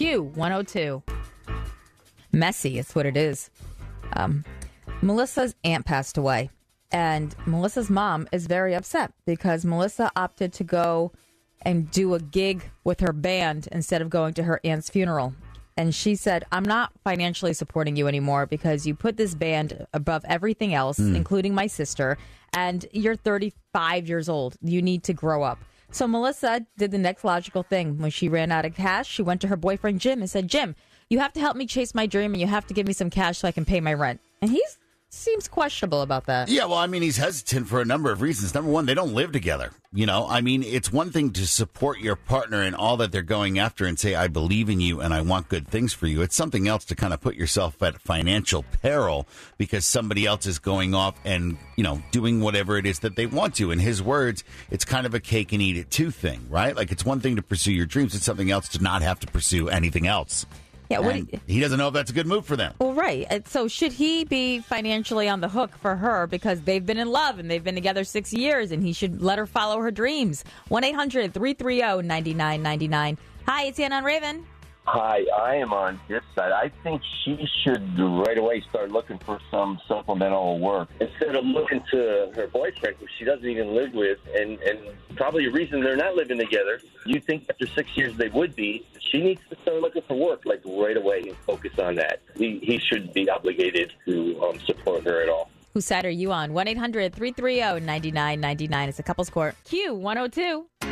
Q102. Messy is what it is. Melissa's aunt passed away, and Melissa's mom is very upset because Melissa opted to go and do a gig with her band instead of going to her aunt's funeral. And she said, I'm not financially supporting you anymore because you put this band above everything else, including my sister, and you're 35 years old. You need to grow up. So Melissa did the next logical thing. When she ran out of cash, she went to her boyfriend, Jim, and said, Jim, you have to help me chase my dream, and you have to give me some cash so I can pay my rent. And he seems questionable about that. Yeah, well, I mean, he's hesitant for a number of reasons. Number one, they don't live together. You know, I mean, it's one thing to support your partner in all that they're going after and say, I believe in you and I want good things for you. It's something else to kind of put yourself at financial peril because somebody else is going off and, you know, doing whatever it is that they want to. In his words, it's kind of a cake and eat it too thing, right? Like, it's one thing to pursue your dreams. It's something else to not have to pursue anything else. Yeah, he doesn't know if that's a good move for them. Well, right. So should he be financially on the hook for her because they've been in love and they've been together 6 years and he should let her follow her dreams? 1-800-330-9999. Hi, it's Ann on Raven. Hi, I am on this side. I think she should right away start looking for some supplemental work instead of looking to her boyfriend, who she doesn't even live with, and probably a reason they're not living together. You think after 6 years they would be. She needs to start looking for work like right away and focus on that. He shouldn't be obligated to support her at all. Whose side are you on? 1-800-330-9999. It's a couple's court. Q102.